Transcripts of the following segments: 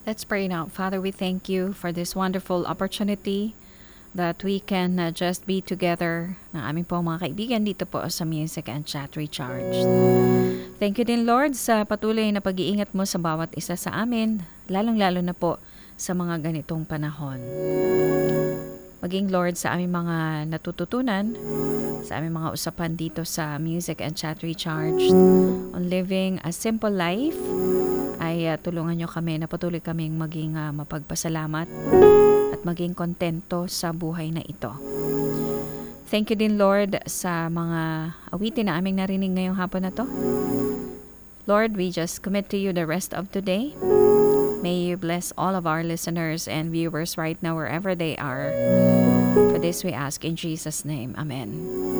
Let's pray now. Father, we thank you for this wonderful opportunity that we can just be together na aming po mga kaibigan dito po sa Music and Chat Recharged. Thank you din, Lord, sa patuloy na pag-iingat mo sa bawat isa sa amin, lalong-lalo na po sa mga ganitong panahon. Maging, Lord, sa aming mga natututunan, sa aming mga usapan dito sa Music and Chat Recharged on living a simple life, ay tulungan nyo kami na patuloy kaming maging mapagpasalamat at maging kontento sa buhay na ito. Thank you din, Lord, sa mga awitin na aming narinig ngayong hapon na to. Lord, we just commit to you the rest of today. May you bless all of our listeners and viewers right now wherever they are. For this we ask in Jesus' name. Amen.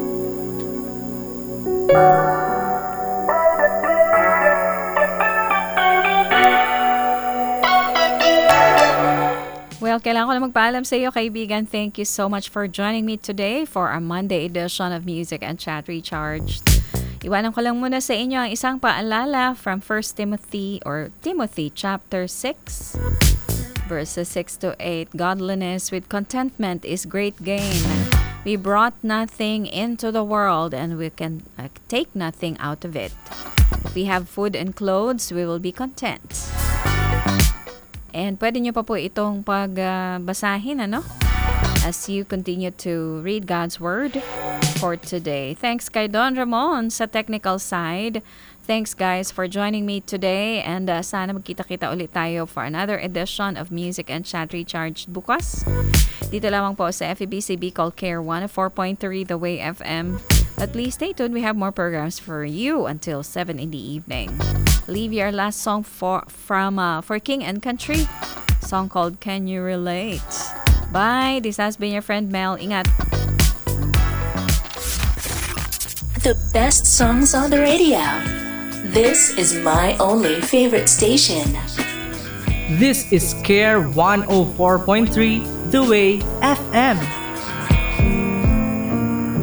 Well, kailangan ko na magpaalam sa iyo, kaibigan. Thank you so much for joining me today for our Monday edition of Music and Chat Recharged. Iwanan ko lang muna sa inyo ang isang paalala from 1 Timothy or Timothy chapter 6, verses 6 to 8. Godliness with contentment is great gain. We brought nothing into the world and we can take nothing out of it. If we have food and clothes, we will be content. And pwede nyo pa po itong pagbasahin, as you continue to read God's Word for today. Thanks kay Don Ramon sa technical side. Thanks guys for joining me today. And sana magkita-kita ulit tayo for another edition of Music and Chat Recharged bukas. Dito lamang po sa FEBC Bicol Care 104.3 The Way FM. But please stay tuned. We have more programs for you until 7 in the evening. Leave your last song for King and Country. Song called Can You Relate? Bye. This has been your friend Mel. Ingat. The best songs on the radio. This is my only favorite station. This is Care 104.3 The Way FM.